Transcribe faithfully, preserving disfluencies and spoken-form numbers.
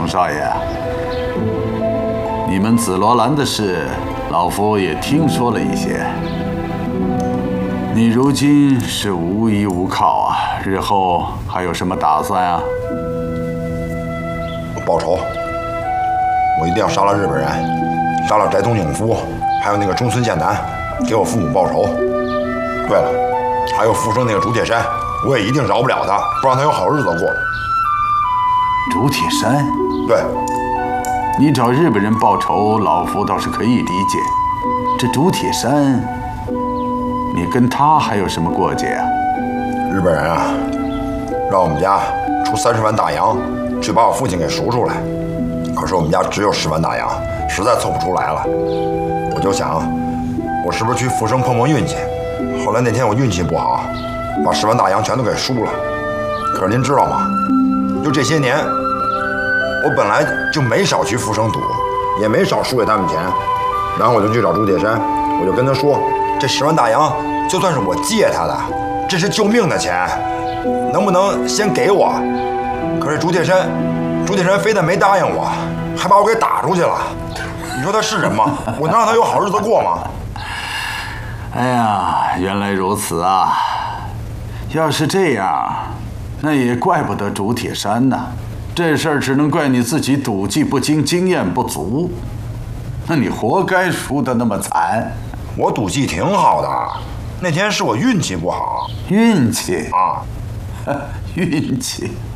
总少爷，你们紫罗兰的事，老夫也听说了一些。你如今是无依无靠啊，日后还有什么打算啊？ 报仇，我一定要杀了日本人，杀了斋藤景夫，还有那个中村健男，给我父母报仇。对了，还有复生那个竹铁山，我也一定饶不了他，不让他有好日子过。 竹铁山？ 对， 你找日本人报仇，老夫倒是可以理解。这竹铁山，你跟他还有什么过节啊？ 日本人啊，让我们家出三十万大洋去把我父亲给赎出来，可是我们家只有十万大洋，实在凑不出来了。我就想，我是不是去复生碰碰运气？后来那天我运气不好，把十万大洋全都给输了。可是您知道吗？就这些年，我本来就没少去复生赌，也没少输给他们钱。然后我就去找朱铁山，我就跟他说，这十万大洋就算是我借他的，这是救命的钱，能不能先给我？可是朱铁山，朱铁山非但没答应我，还把我给打出去了。你说他是人吗？我能让他有好日子过吗？ 哎呀，原来如此啊！要是这样，那也怪不得竹铁山呐。这事儿只能怪你自己赌技不精，经验不足。那你活该输得那么惨。 我赌技挺好的，那天是我运气不好。 运气啊？ 运气？